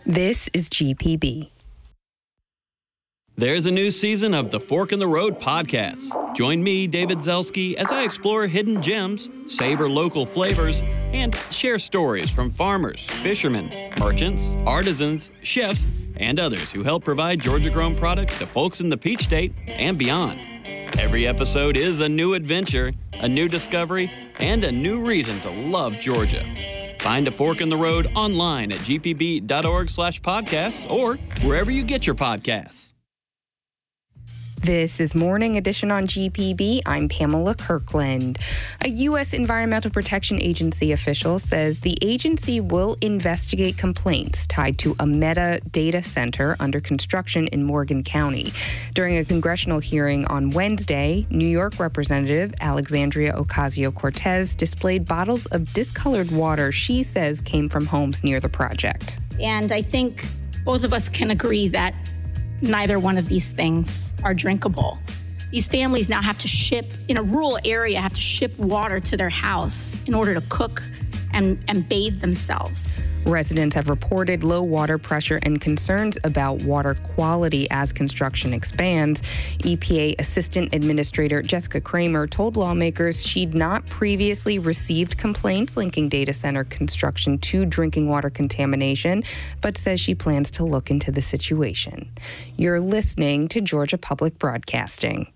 This is GPB. There's a new season of the Fork in the Road podcast. Join me, David Zelski, as I explore hidden gems, savor local flavors, and share stories from farmers, fishermen, merchants, artisans, chefs, and others who help provide Georgia-grown products to folks in the Peach State and beyond. Every episode is a new adventure, a new discovery, and a new reason to love Georgia. Find a Fork in the Road online at gpb.org/podcasts or wherever you get your podcasts. This is Morning Edition on GPB. I'm Pamela Kirkland. A U.S. Environmental Protection Agency official says the agency will investigate complaints tied to a Meta data center under construction in Morgan County. During a congressional hearing on Wednesday, New York Representative Alexandria Ocasio-Cortez displayed bottles of discolored water she says came from homes near the project. And I think both of us can agree that neither one of these things are drinkable. These families now have to ship, in a rural area, have to ship water to their house in order to cook and bathe themselves. Residents have reported low water pressure and concerns about water quality as construction expands. EPA Assistant Administrator Jessica Kramer told lawmakers she'd not previously received complaints linking data center construction to drinking water contamination, but says she plans to look into the situation. You're listening to Georgia Public Broadcasting.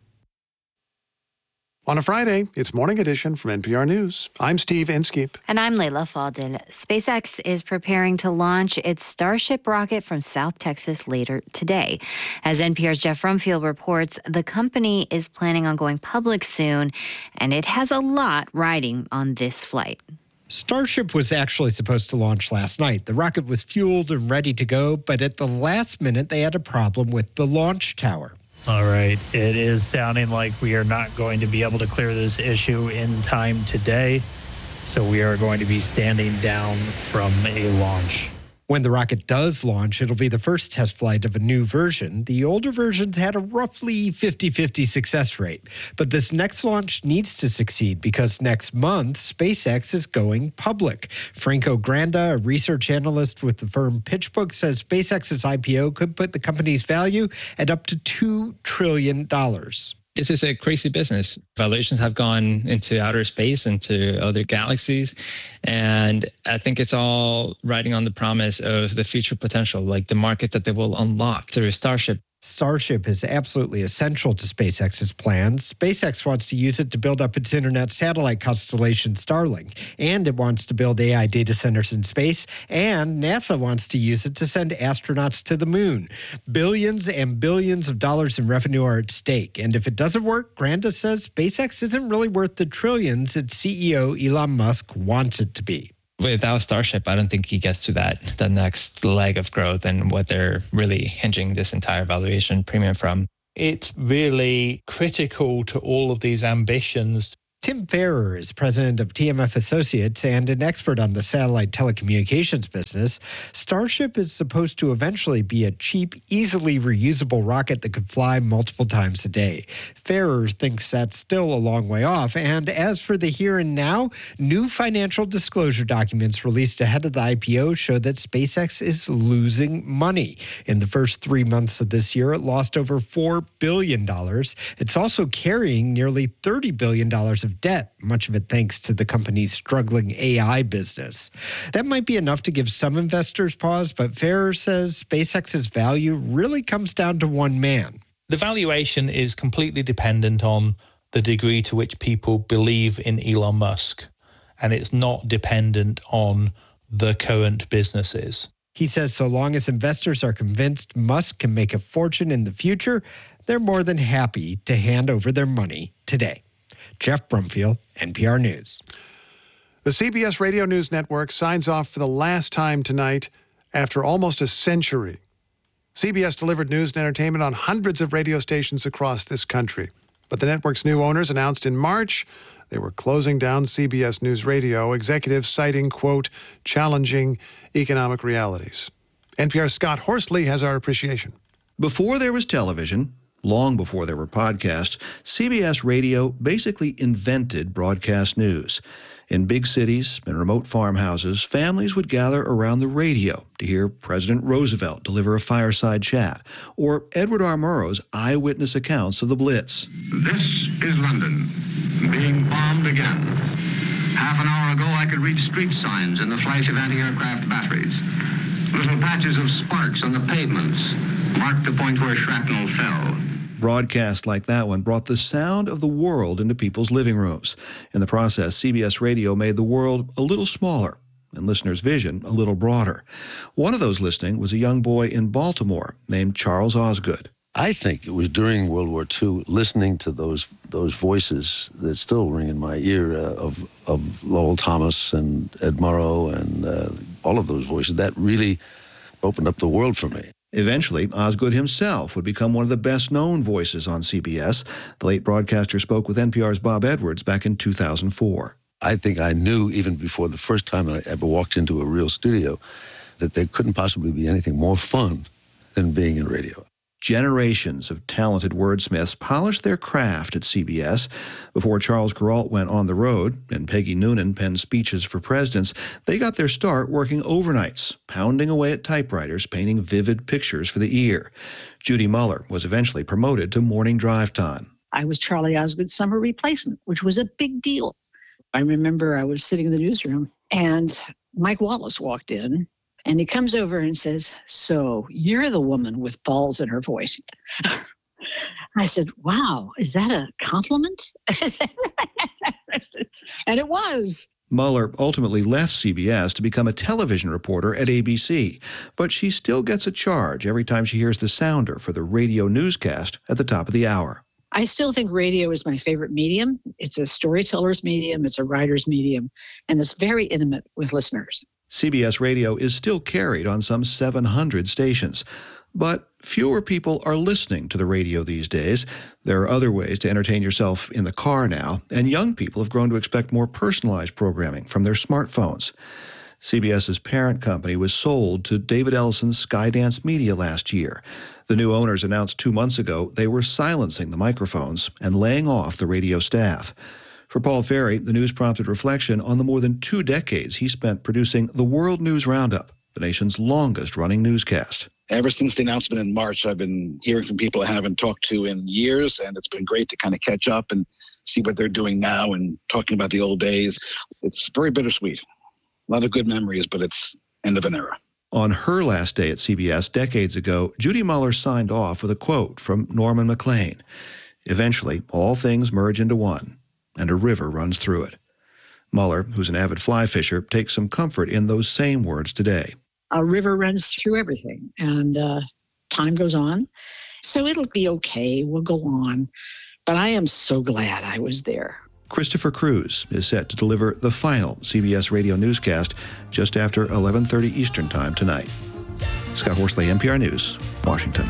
On a Friday, it's Morning Edition from NPR News. I'm Steve Inskeep. And I'm Layla Fadil. SpaceX is preparing to launch its Starship rocket from South Texas later today. As NPR's Jeff Brumfield reports, the company is planning on going public soon, and it has a lot riding on this flight. Starship was actually supposed to launch last night. The rocket was fueled and ready to go, but at the last minute, they had a problem with the launch tower. All right. It is sounding like we are not going to be able to clear this issue in time today. So we are going to be standing down from a launch. When the rocket does launch, it'll be the first test flight of a new version. The older versions had a roughly 50-50 success rate. But this next launch needs to succeed because next month, SpaceX is going public. Franco Granda, a research analyst with the firm PitchBook, says SpaceX's IPO could put the company's value at up to $2 trillion. This is a crazy business. Valuations have gone into outer space, into other galaxies. And I think it's all riding on the promise of the future potential, like the market that they will unlock through Starship. Starship is absolutely essential to SpaceX's plans. SpaceX wants to use it to build up its internet satellite constellation Starlink, and it wants to build AI data centers in space, and NASA wants to use it to send astronauts to the moon. Billions and billions of dollars in revenue are at stake, and if it doesn't work, Granda says SpaceX isn't really worth the trillions its CEO Elon Musk wants it to be. Without Starship, I don't think he gets to the next leg of growth and what they're really hinging this entire valuation premium from. It's really critical to all of these ambitions. Tim Ferrer is president of TMF Associates and an expert on the satellite telecommunications business. Starship is supposed to eventually be a cheap, easily reusable rocket that could fly multiple times a day. Ferrer thinks that's still a long way off. And as for the here and now, new financial disclosure documents released ahead of the IPO show that SpaceX is losing money. In the first 3 months of this year, it lost over $4 billion. It's also carrying nearly $30 billion of debt, much of it thanks to the company's struggling AI business. That might be enough to give some investors pause, but Ferrer says SpaceX's value really comes down to one man. The valuation is completely dependent on the degree to which people believe in Elon Musk, and it's not dependent on the current businesses. He says so long as investors are convinced Musk can make a fortune in the future, they're more than happy to hand over their money today. Jeff Brumfield, NPR News. The CBS Radio News Network signs off for the last time tonight after almost a century. CBS delivered news and entertainment on hundreds of radio stations across this country. But the network's new owners announced in March they were closing down CBS News Radio, executives citing, quote, challenging economic realities. NPR's Scott Horsley has our appreciation. Before there was television, long before there were podcasts, CBS Radio basically invented broadcast news. In big cities and remote farmhouses, families would gather around the radio to hear President Roosevelt deliver a fireside chat, or Edward R. Murrow's eyewitness accounts of the Blitz. This is London, being bombed again. Half an hour ago, I could read street signs in the flash of anti-aircraft batteries. Little patches of sparks on the pavements marked the point where shrapnel fell. Broadcasts like that one brought the sound of the world into people's living rooms. In the process, CBS Radio made the world a little smaller and listeners' vision a little broader. One of those listening was a young boy in Baltimore named Charles Osgood. I think it was during World War II, listening to those voices that still ring in my ear of Lowell Thomas and Ed Murrow and all of those voices, that really opened up the world for me. Eventually, Osgood himself would become one of the best-known voices on CBS. The late broadcaster spoke with NPR's Bob Edwards back in 2004. I think I knew even before the first time that I ever walked into a real studio that there couldn't possibly be anything more fun than being in radio. Generations of talented wordsmiths polished their craft at CBS. Before Charles Kuralt went on the road and Peggy Noonan penned speeches for presidents, they got their start working overnights, pounding away at typewriters, painting vivid pictures for the ear. Judy Muller was eventually promoted to morning drive time. I was Charlie Osgood's summer replacement, which was a big deal. I remember I was sitting in the newsroom and Mike Wallace walked in. And he comes over and says, "So you're the woman with balls in her voice." I said, "Wow, is that a compliment?" And it was. Muller ultimately left CBS to become a television reporter at ABC, but she still gets a charge every time she hears the sounder for the radio newscast at the top of the hour. I still think radio is my favorite medium. It's a storyteller's medium, it's a writer's medium, and it's very intimate with listeners. CBS Radio is still carried on some 700 stations, but fewer people are listening to the radio these days. There are other ways to entertain yourself in the car now, and young people have grown to expect more personalized programming from their smartphones. CBS's parent company was sold to David Ellison's Skydance Media last year. The new owners announced 2 months ago they were silencing the microphones and laying off the radio staff. For Paul Ferry, the news prompted reflection on the more than 2 decades he spent producing the World News Roundup, the nation's longest-running newscast. Ever since the announcement in March, I've been hearing from people I haven't talked to in years, and it's been great to kind of catch up and see what they're doing now and talking about the old days. It's very bittersweet. A lot of good memories, but it's end of an era. On her last day at CBS decades ago, Judy Muller signed off with a quote from Norman MacLean. Eventually, all things merge into one, and a river runs through it. Muller, who's an avid fly fisher, takes some comfort in those same words today. A river runs through everything, and time goes on. So it'll be okay. We'll go on. But I am so glad I was there. Christopher Cruz is set to deliver the final CBS radio newscast just after 11:30 Eastern Time tonight. Scott Horsley, NPR News, Washington.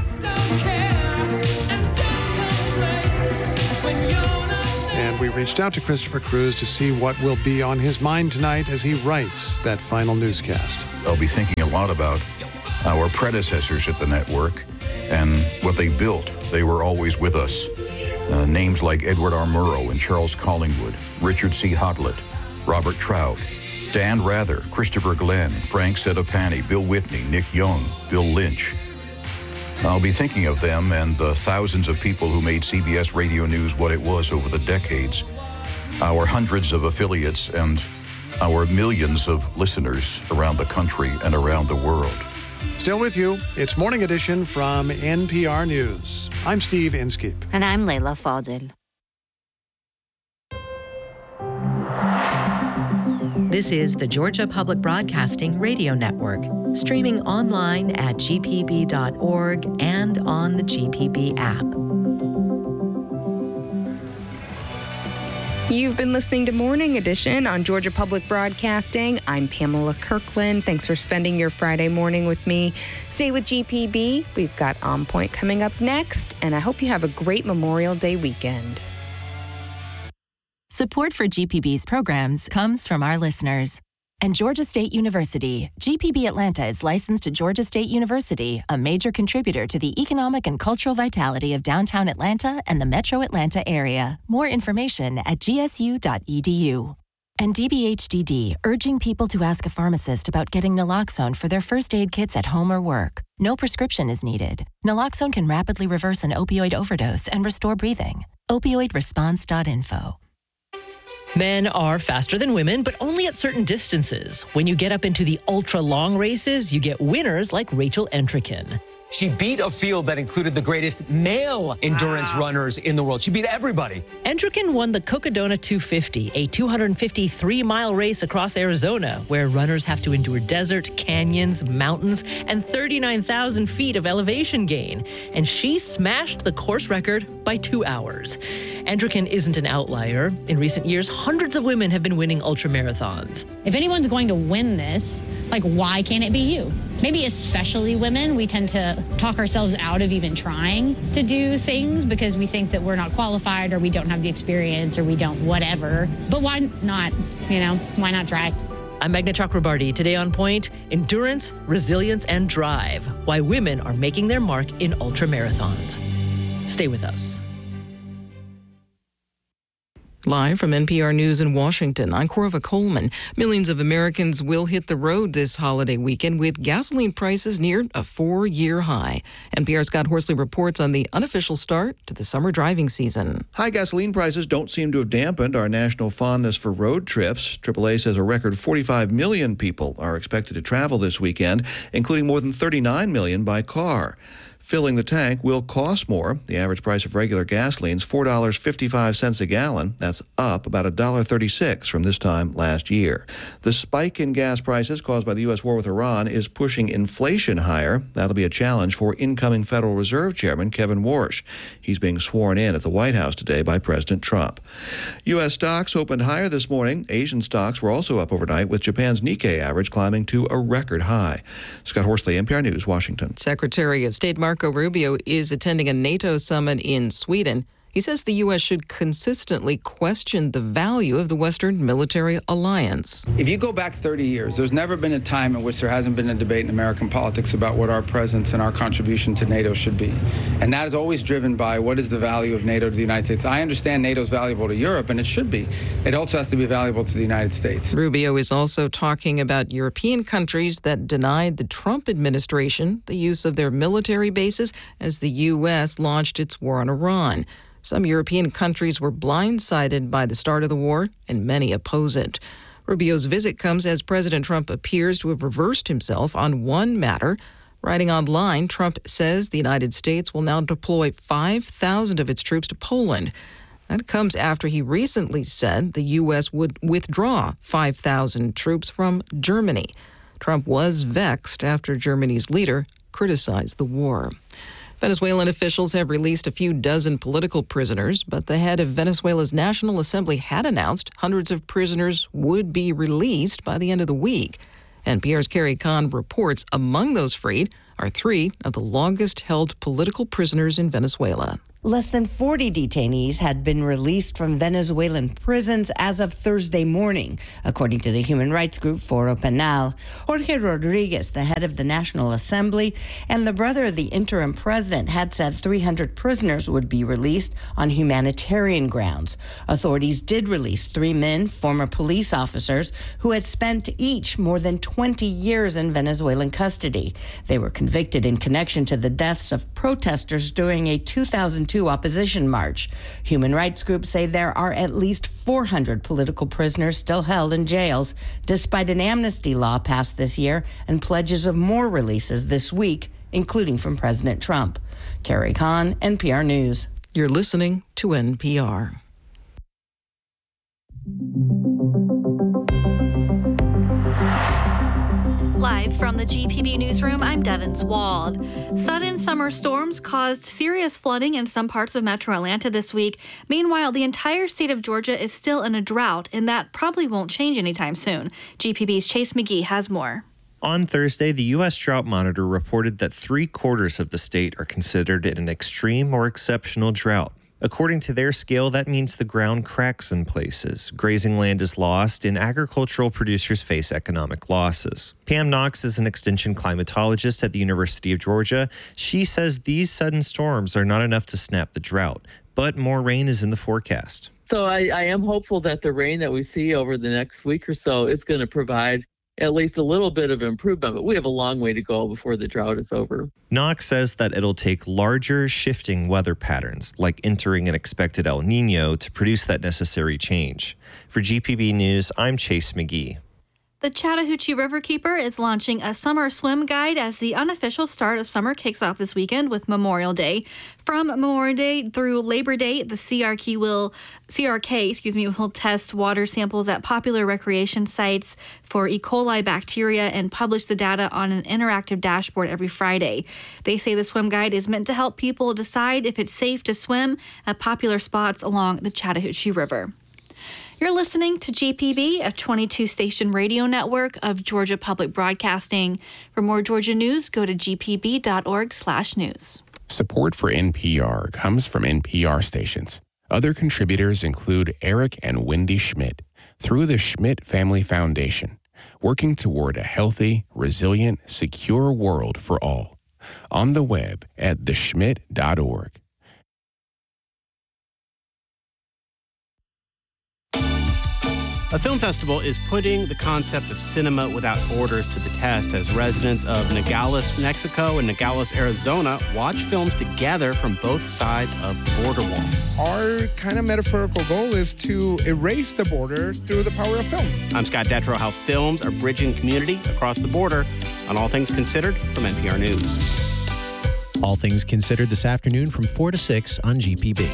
And we reached out to Christopher Cruz to see what will be on his mind tonight as he writes that final newscast. I'll be thinking a lot about our predecessors at the network and what they built. They were always with us. Names like Edward R. Murrow and Charles Collingwood, Richard C. Hotlett, Robert Trout, Dan Rather, Christopher Glenn, Frank Sedopani, Bill Whitney, Nick Young, Bill Lynch. I'll be thinking of them and the thousands of people who made CBS Radio News what it was over the decades, our hundreds of affiliates, and our millions of listeners around the country and around the world. Still with you, it's Morning Edition from NPR News. I'm Steve Inskeep. And I'm Layla Faldin. This is the Georgia Public Broadcasting Radio Network, streaming online at gpb.org and on the GPB app. You've been listening to Morning Edition on Georgia Public Broadcasting. I'm Pamela Kirkland. Thanks for spending your Friday morning with me. Stay with GPB. We've got On Point coming up next, and I hope you have a great Memorial Day weekend. Support for GPB's programs comes from our listeners. And Georgia State University. GPB Atlanta is licensed to Georgia State University, a major contributor to the economic and cultural vitality of downtown Atlanta and the metro Atlanta area. More information at gsu.edu. And DBHDD, urging people to ask a pharmacist about getting naloxone for their first aid kits at home or work. No prescription is needed. Naloxone can rapidly reverse an opioid overdose and restore breathing. Opioidresponse.info. Men are faster than women, but only at certain distances. When you get up into the ultra-long races, you get winners like Rachel Entrekin. She beat a field that included the greatest male endurance runners in the world. She beat everybody. Entrekin won the Cocodona 250, a 253-mile race across Arizona, where runners have to endure desert, canyons, mountains, and 39,000 feet of elevation gain. And she smashed the course record by 2 hours. Entrekin isn't an outlier. In recent years, hundreds of women have been winning ultramarathons. If anyone's going to win this, why can't it be you? Maybe especially women, we tend to talk ourselves out of even trying to do things because we think that we're not qualified or we don't have the experience or we don't whatever. But why not? Why not try? I'm Meghna Chakrabarty. Today on Point, endurance, resilience, and drive. Why women are making their mark in ultramarathons. Stay with us. Live from NPR News in Washington, I'm Corva Coleman. Millions of Americans will hit the road this holiday weekend with gasoline prices near a 4-year high. NPR's Scott Horsley reports on the unofficial start to the summer driving season. High gasoline prices don't seem to have dampened our national fondness for road trips. AAA says a record 45 million people are expected to travel this weekend, including more than 39 million by car. Filling the tank will cost more. The average price of regular gasoline is $4.55 a gallon. That's up about $1.36 from this time last year. The spike in gas prices caused by the U.S. war with Iran is pushing inflation higher. That'll be a challenge for incoming Federal Reserve Chairman Kevin Warsh. He's being sworn in at the White House today by President Trump. U.S. stocks opened higher this morning. Asian stocks were also up overnight, with Japan's Nikkei average climbing to a record high. Scott Horsley, NPR News, Washington. Secretary of State Marco Rubio is attending a NATO summit in Sweden. He says the U.S. should consistently question the value of the Western military alliance. If you go back 30 years, there's never been a time in which there hasn't been a debate in American politics about what our presence and our contribution to NATO should be. And that is always driven by what is the value of NATO to the United States. I understand NATO is valuable to Europe, and it should be. It also has to be valuable to the United States. Rubio is also talking about European countries that denied the Trump administration the use of their military bases as the U.S. launched its war on Iran. Some European countries were blindsided by the start of the war, and many oppose it. Rubio's visit comes as President Trump appears to have reversed himself on one matter. Writing online, Trump says the United States will now deploy 5,000 of its troops to Poland. That comes after he recently said the U.S. would withdraw 5,000 troops from Germany. Trump was vexed after Germany's leader criticized the war. Venezuelan officials have released a few dozen political prisoners, but the head of Venezuela's National Assembly had announced hundreds of prisoners would be released by the end of the week. NPR's Carrie Kahn reports among those freed are 3 of the longest-held political prisoners in Venezuela. Less than 40 detainees had been released from Venezuelan prisons as of Thursday morning, according to the human rights group Foro Penal. Jorge Rodriguez, the head of the National Assembly and the brother of the interim president, had said 300 prisoners would be released on humanitarian grounds. Authorities did release 3 men, former police officers, who had spent each more than 20 years in Venezuelan custody. They were convicted in connection to the deaths of protesters during a 2002 opposition march. Human rights groups say there are at least 400 political prisoners still held in jails, despite an amnesty law passed this year and pledges of more releases this week, including from President Trump. Carrie Kahn, NPR News. You're listening to NPR. Live from the GPB newsroom, I'm Devin Swald. Sudden summer storms caused serious flooding in some parts of metro Atlanta this week. Meanwhile, the entire state of Georgia is still in a drought, and that probably won't change anytime soon. GPB's Chase McGee has more. On Thursday, the U.S. Drought Monitor reported that 3/4 of the state are considered in an extreme or exceptional drought. According to their scale, that means the ground cracks in places, grazing land is lost, and agricultural producers face economic losses. Pam Knox is an extension climatologist at the University of Georgia. She says these sudden storms are not enough to snap the drought, but more rain is in the forecast. So I am hopeful that the rain that we see over the next week or so is going to provide at least a little bit of improvement, but we have a long way to go before the drought is over. Knox says that it'll take larger shifting weather patterns, like entering an expected El Nino, to produce that necessary change. For GPB News, I'm Chase McGee. The Chattahoochee Riverkeeper is launching a summer swim guide as the unofficial start of summer kicks off this weekend with Memorial Day. From Memorial Day through Labor Day, the CRK will test water samples at popular recreation sites for E. coli bacteria and publish the data on an interactive dashboard every Friday. They say the swim guide is meant to help people decide if it's safe to swim at popular spots along the Chattahoochee River. You're listening to GPB, a 22-station radio network of Georgia Public Broadcasting. For more Georgia news, go to gpb.org/news. Support for NPR comes from NPR stations. Other contributors include Eric and Wendy Schmidt through the Schmidt Family Foundation, working toward a healthy, resilient, secure world for all. On the web at theschmidt.org. A film festival is putting the concept of cinema without borders to the test as residents of Nogales, Mexico and Nogales, Arizona watch films together from both sides of the border wall. Our kind of metaphorical goal is to erase the border through the power of film. I'm Scott Detrow, how films are bridging community across the border on All Things Considered from NPR News. All Things Considered this afternoon from 4 to 6 on GPB.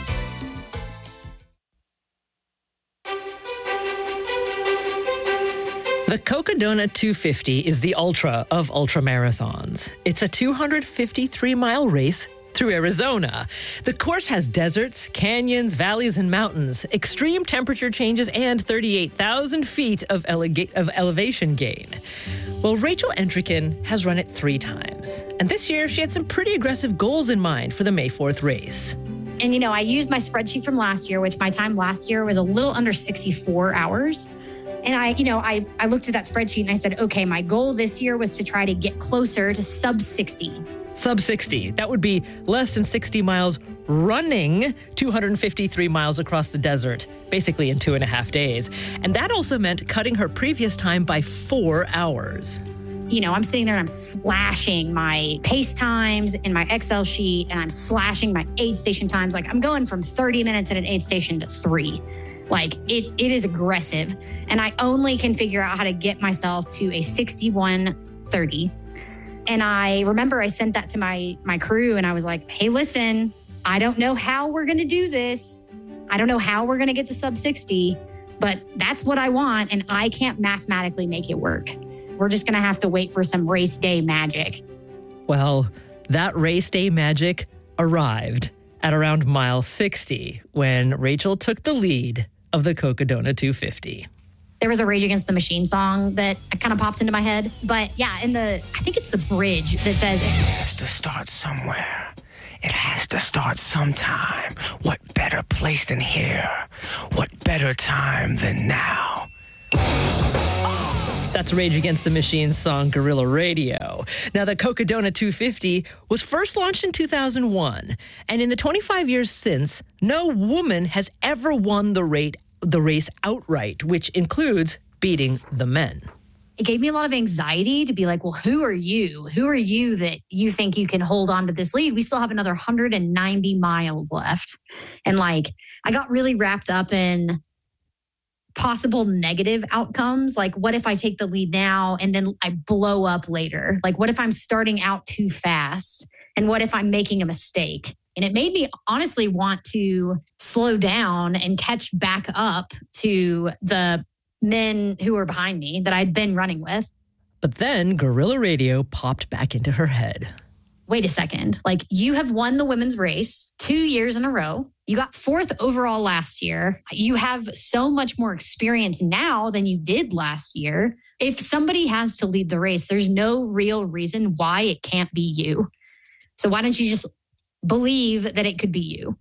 The Cocodona 250 is the ultra of ultramarathons. It's a 253-mile race through Arizona. The course has deserts, canyons, valleys, and mountains, extreme temperature changes, and 38,000 feet of elevation gain. Well, Rachel Entricken has run it 3 times. And this year, she had some pretty aggressive goals in mind for the May 4th race. And, you know, I used my spreadsheet from last year, which my time last year was a little under 64 hours. And I looked at that spreadsheet and I said, okay, my goal this year was to try to get closer to sub 60. Sub 60. That would be less than 60 miles running 253 miles across the desert, basically in 2.5 days. And that also meant cutting her previous time by 4 hours. You know, I'm sitting there and I'm slashing my pace times in my Excel sheet and I'm slashing my aid station times. Like I'm going from 30 minutes at an aid station to 3. Like it is aggressive. And I only can figure out how to get myself to a 61:30. And I remember I sent that to my crew and I was like, hey, listen, I don't know how we're going to do this. I don't know how we're going to get to sub 60, but that's what I want. And I can't mathematically make it work. We're just going to have to wait for some race day magic. Well, that race day magic arrived at around mile 60 when Rachel took the lead of the Cocodona 250. There was a Rage Against the Machine song that kind of popped into my head. But yeah, I think it's the bridge that says, it has to start somewhere. It has to start sometime. What better place than here? What better time than now? That's Rage Against the Machine's song Guerrilla Radio. Now, the Cocodona 250 was first launched in 2001, and in the 25 years since, no woman has ever won the race outright, which includes beating the men. It gave me a lot of anxiety to be like, well, who are you? Who are you that you think you can hold on to this lead? We still have another 190 miles left. And I got really wrapped up in possible negative outcomes. Like, what if I take the lead now and then I blow up later? Like, what if I'm starting out too fast? And what if I'm making a mistake? And it made me honestly want to slow down and catch back up to the men who were behind me that I'd been running with. But then Guerrilla Radio popped back into her head. Wait a second. Like, you have won the women's race 2 years in a row. You got 4th overall last year. You have so much more experience now than you did last year. If somebody has to lead the race, there's no real reason why it can't be you. So why don't you just believe that it could be you?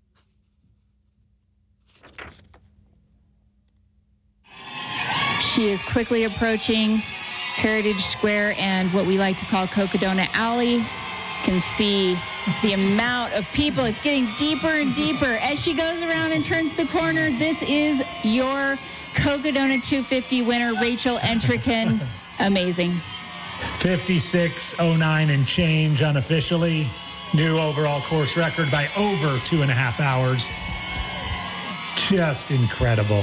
She is quickly approaching Heritage Square and what we like to call Cocodona Alley. can see the amount of people. It's getting deeper and deeper as she goes around and turns the corner. This is your Cocodona 250 winner, Rachel Entrekin. Amazing. 56:09 and change unofficially. New overall course record by over 2.5 hours. Just incredible.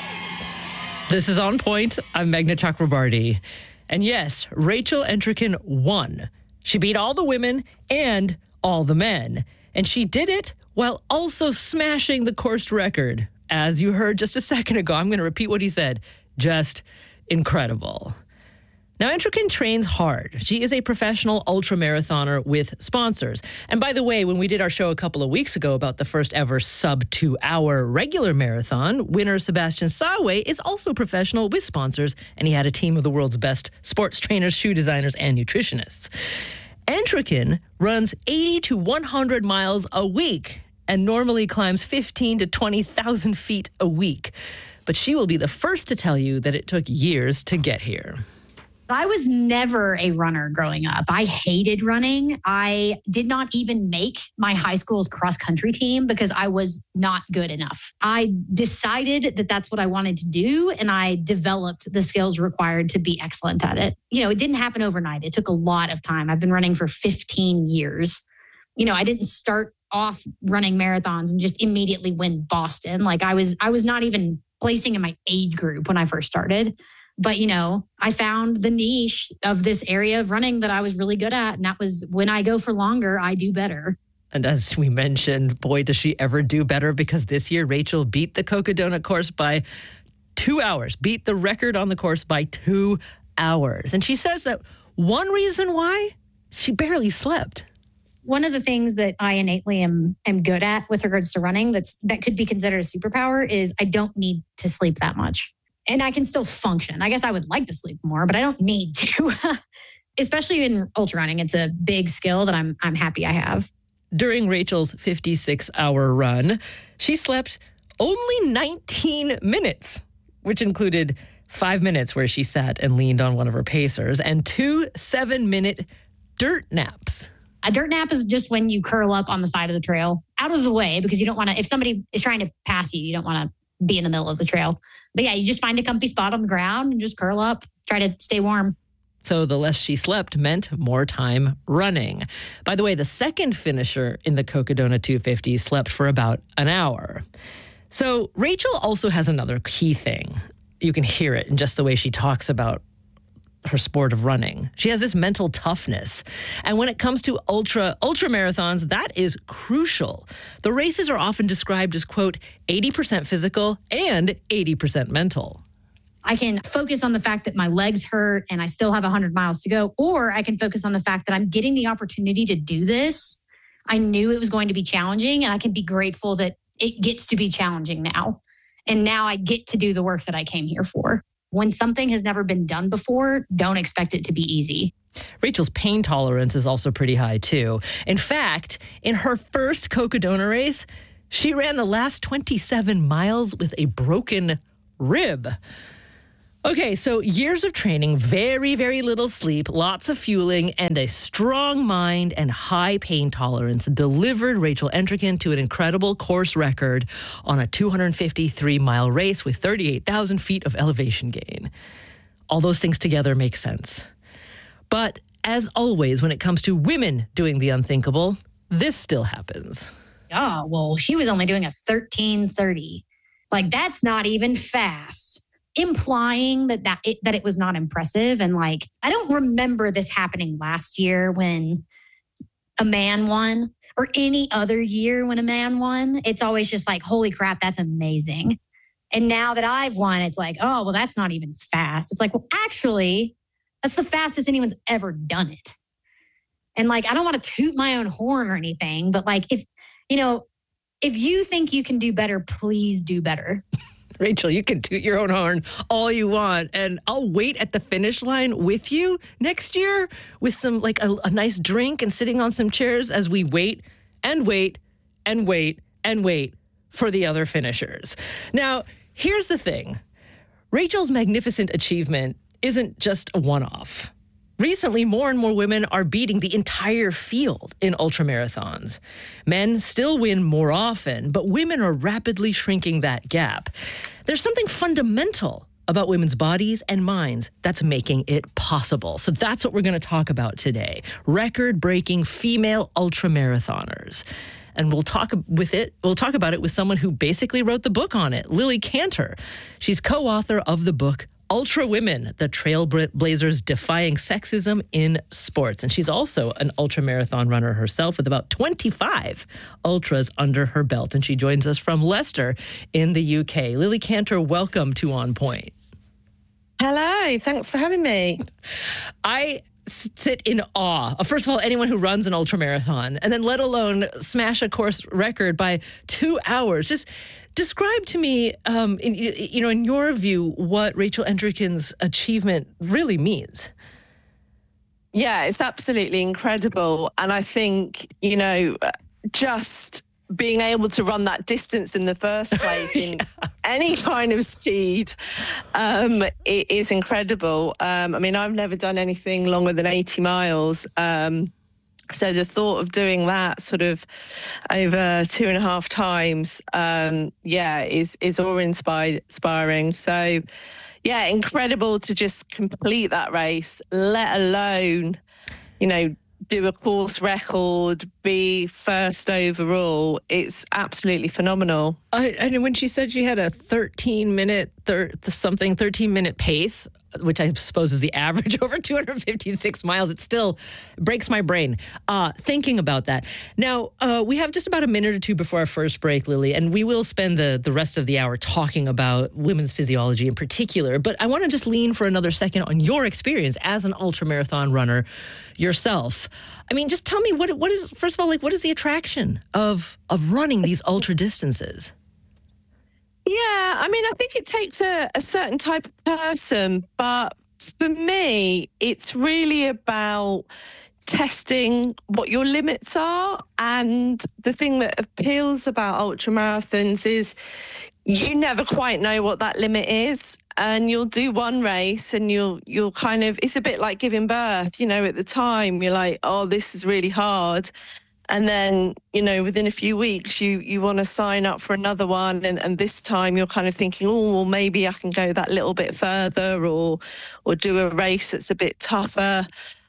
This is On Point. I'm Meghna Chakrabarty. And yes, Rachel Entrekin won. She beat all the women and all the men. And she did it while also smashing the course record. As you heard just a second ago, I'm going to repeat what he said. Just incredible. Now, Entrekin trains hard. She is a professional ultramarathoner with sponsors. And by the way, when we did our show a couple of weeks ago about the first ever sub-2-hour regular marathon, winner Sebastian Sawe is also professional with sponsors, and he had a team of the world's best sports trainers, shoe designers, and nutritionists. Entrekin runs 80 to 100 miles a week and normally climbs 15 to 20,000 feet a week. But she will be the first to tell you that it took years to get here. I was never a runner growing up. I hated running. I did not even make my high school's cross country team because I was not good enough. I decided that that's what I wanted to do, and I developed the skills required to be excellent at it. You know, it didn't happen overnight. It took a lot of time. I've been running for 15 years. You know, I didn't start off running marathons and just immediately win Boston. Like I was not even placing in my age group when I first started. But, you know, I found the niche of this area of running that I was really good at. And that was when I go for longer, I do better. And as we mentioned, boy, does she ever do better, because this year Rachel beat the Cocodona course by 2 hours, beat the record on the course by 2 hours. And she says that one reason why, she barely slept. One of the things that I innately am good at with regards to running that could be considered a superpower is I don't need to sleep that much. And I can still function. I guess I would like to sleep more, but I don't need to. Especially in ultra running, it's a big skill that I'm happy I have. During Rachel's 56-hour run, she slept only 19 minutes, which included 5 minutes where she sat and leaned on one of her pacers and 2 7-minute dirt naps. A dirt nap is just when you curl up on the side of the trail, out of the way, because you don't want to, if somebody is trying to pass you, you don't want to be in the middle of the trail. But yeah, you just find a comfy spot on the ground and just curl up, try to stay warm. So the less she slept meant more time running. By the way, the second finisher in the Cocodona 250 slept for about an hour. So Rachel also has another key thing. You can hear it in just the way she talks about her sport of running. She has this mental toughness. And when it comes to ultra marathons, that is crucial. The races are often described as, quote, 80% physical and 80% mental. I can focus on the fact that my legs hurt and I still have 100 miles to go, or I can focus on the fact that I'm getting the opportunity to do this. I knew it was going to be challenging, and I can be grateful that it gets to be challenging now. And now I get to do the work that I came here for. When something has never been done before, don't expect it to be easy. Rachel's pain tolerance is also pretty high, too. In fact, in her first Cocodona race, she ran the last 27 miles with a broken rib. Okay, so years of training, very, very little sleep, lots of fueling, and a strong mind and high pain tolerance delivered Rachel Entrekin to an incredible course record on a 253-mile race with 38,000 feet of elevation gain. All those things together make sense. But as always, when it comes to women doing the unthinkable, this still happens. Oh, well, she was only doing a 13:30. Like, that's not even fast. Implying that it was not impressive. And like, I don't remember this happening last year when a man won, or any other year when a man won. It's always just like, holy crap, that's amazing. And now that I've won, it's like, oh, well, that's not even fast. It's like, well, actually, that's the fastest anyone's ever done it. And like, I don't want to toot my own horn or anything, but like, if you think you can do better, please do better. Rachel, you can toot your own horn all you want, and I'll wait at the finish line with you next year with some, like, a nice drink and sitting on some chairs as we wait and wait and wait and wait for the other finishers. Now, here's the thing. Rachel's magnificent achievement isn't just a one-off. Recently, more and more women are beating the entire field in ultramarathons. Men still win more often, but women are rapidly shrinking that gap. There's something fundamental about women's bodies and minds that's making it possible. So that's what we're going to talk about today. Record-breaking female ultramarathoners. And we'll talk about it with someone who basically wrote the book on it, Lily Cantor. She's co-author of the book Ultra Women, the Trailblazers Defying Sexism in Sports. And she's also an ultramarathon runner herself with about 25 ultras under her belt. And she joins us from Leicester in the UK. Lily Cantor, welcome to On Point. Hello, thanks for having me. I sit in awe. First of all, anyone who runs an ultramarathon, and then let alone smash a course record by 2 hours. Just describe to me, in your view, what Rachel Entrekin's achievement really means. Yeah, it's absolutely incredible. And I think, just being able to run that distance in the first place in any kind of speed, it is incredible. I've never done anything longer than 80 miles. So the thought of doing that sort of over 2.5 times, is awe-inspiring. So, yeah, incredible to just complete that race, let alone, do a course record, be first overall. It's absolutely phenomenal. And when she said she had a 13-minute pace, which I suppose is the average over 256 miles, it still breaks my brain thinking about that. Now, we have just about a minute or two before our first break, Lily, and we will spend the rest of the hour talking about women's physiology in particular. But I want to just lean for another second on your experience as an ultramarathon runner yourself. Just tell me what is, first of all, what is the attraction of running these ultra distances? Yeah, I think it takes a certain type of person, but for me, it's really about testing what your limits are. And the thing that appeals about ultramarathons is you never quite know what that limit is. And you'll do one race and you'll kind of, it's a bit like giving birth, at the time you're like, oh, this is really hard. And then, within a few weeks, you want to sign up for another one. And this time you're kind of thinking, oh, well, maybe I can go that little bit further or do a race that's a bit tougher.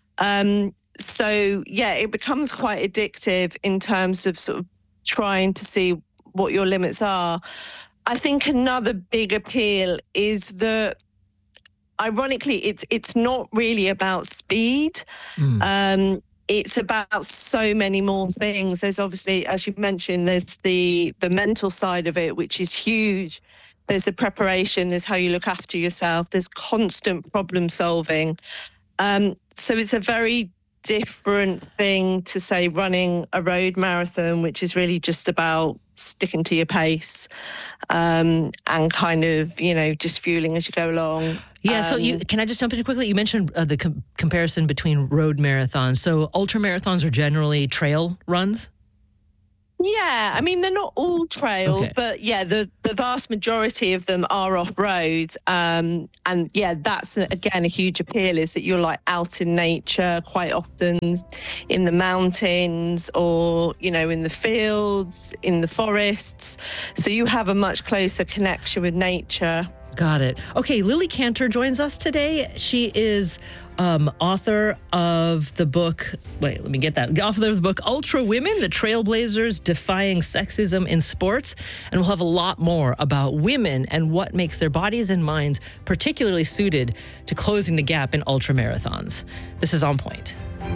So, yeah, it becomes quite addictive in terms of sort of trying to see what your limits are. I think another big appeal is that, ironically, it's not really about speed. It's about so many more things. There's obviously, as you mentioned, there's the mental side of it, which is huge. There's the preparation, there's how you look after yourself, there's constant problem solving. So it's a very different thing to, say, running a road marathon, which is really just about sticking to your pace and kind of, just fueling as you go along. Yeah, so can I just jump in quickly? You mentioned the comparison between road marathons. So ultra marathons are generally trail runs? Yeah, they're not all trail, okay. But yeah, the vast majority of them are off-road. And yeah, that's, again, a huge appeal, is that you're out in nature quite often, in the mountains or, in the fields, in the forests. So you have a much closer connection with nature. Got it. Okay, Lily Cantor joins us today. She is author of the book, author of the book Ultra Women, the Trailblazers Defying Sexism in Sports. And we'll have a lot more about women and what makes their bodies and minds particularly suited to closing the gap in ultramarathons. This is On Point.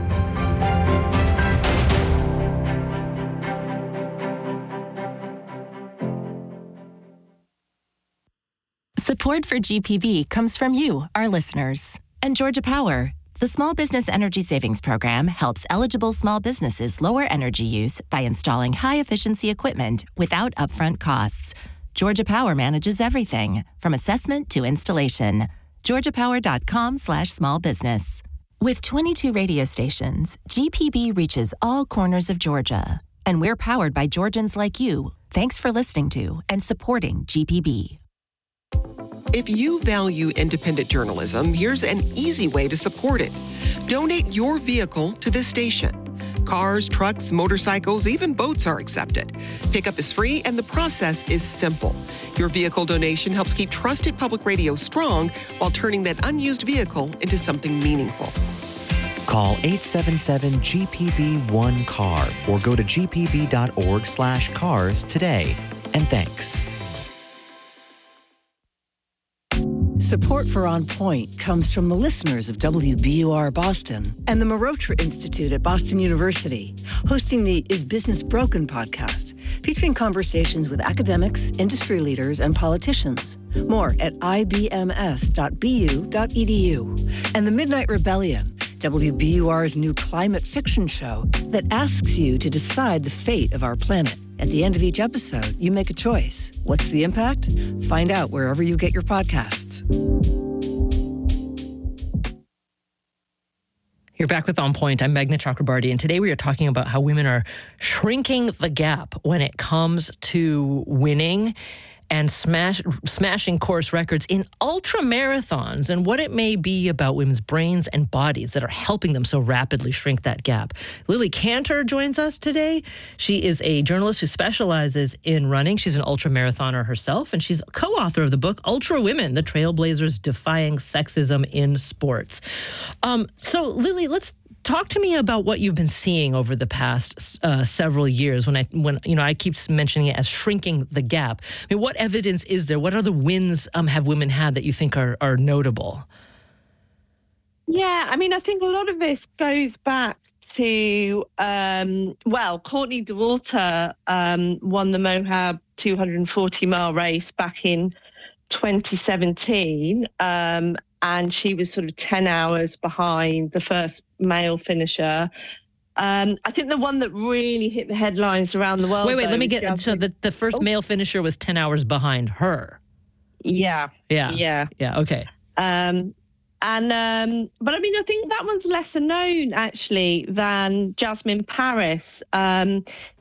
Support for GPB comes from you, our listeners. And Georgia Power, the Small Business Energy Savings Program, helps eligible small businesses lower energy use by installing high-efficiency equipment without upfront costs. Georgia Power manages everything, from assessment to installation. GeorgiaPower.com/smallbusiness. With 22 radio stations, GPB reaches all corners of Georgia. And we're powered by Georgians like you. Thanks for listening to and supporting GPB. If you value independent journalism, here's an easy way to support it. Donate your vehicle to this station. Cars, trucks, motorcycles, even boats are accepted. Pickup is free and the process is simple. Your vehicle donation helps keep trusted public radio strong while turning that unused vehicle into something meaningful. Call 877-GPB-1-CAR or go to gpb.org/cars today. And thanks. Support for On Point comes from the listeners of WBUR Boston and the Marotra Institute at Boston University, hosting the Is Business Broken podcast, featuring conversations with academics, industry leaders, and politicians. More at ibms.bu.edu. And The Midnight Rebellion, WBUR's new climate fiction show that asks you to decide the fate of our planet. At the end of each episode, you make a choice. What's the impact? Find out wherever you get your podcasts. You're back with On Point. I'm Meghna Chakrabarty, and today we are talking about how women are shrinking the gap when it comes to winning and smashing course records in ultra marathons, and what it may be about women's brains and bodies that are helping them so rapidly shrink that gap. Lily Cantor joins us today. She is a journalist who specializes in running. She's an ultra marathoner herself, and she's co-author of the book Ultra Women: The Trailblazers Defying Sexism in Sports. So Lily, let's talk to me about what you've been seeing over the past several years when I keep mentioning it as shrinking the gap. I mean, what evidence is there? What other wins have women had that you think are notable? Yeah, I mean, I think a lot of this goes back to, Courtney Dauwalter won the Moab 240-mile race back in 2017. And she was sort of 10 hours behind the first male finisher. I think the one that really hit the headlines around the world. Wait, let me get. So the first male finisher was 10 hours behind her. Yeah. Okay. But I mean, I think that one's lesser known actually than Jasmine Paris in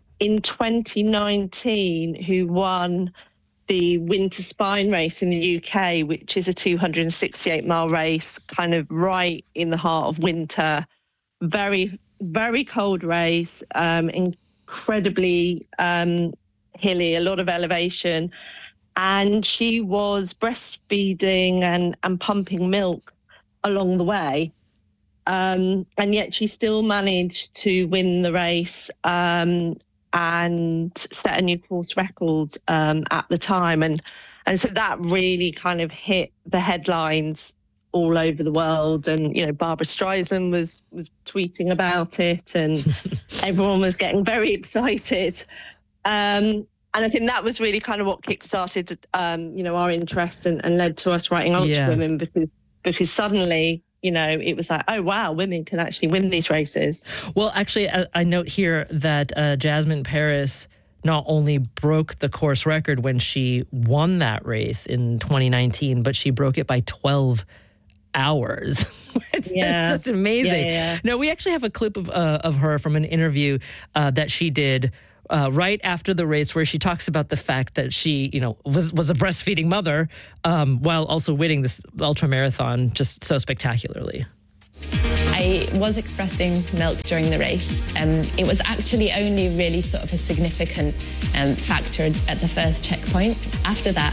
2019, who won the Winter Spine race in the UK, which is a 268-mile race, kind of right in the heart of winter. Very, very cold race, incredibly hilly, a lot of elevation. And she was breastfeeding and pumping milk along the way. And yet she still managed to win the race and set a new course record at the time. And so that really kind of hit the headlines all over the world. And, Barbara Streisand was tweeting about it and everyone was getting very excited. And I think that was really kind of what kickstarted, our interest and led to us writing Ultra Women, because suddenly, it was like, oh, wow, women can actually win these races. Well, actually, I note here that Jasmine Paris not only broke the course record when she won that race in 2019, but she broke it by 12 hours. It's just amazing. Yeah. No, we actually have a clip of her from an interview that she did right after the race, where she talks about the fact that she, was a breastfeeding mother while also winning this ultra marathon just so spectacularly. I was expressing milk during the race. It was actually only really sort of a significant factor at the first checkpoint. After that,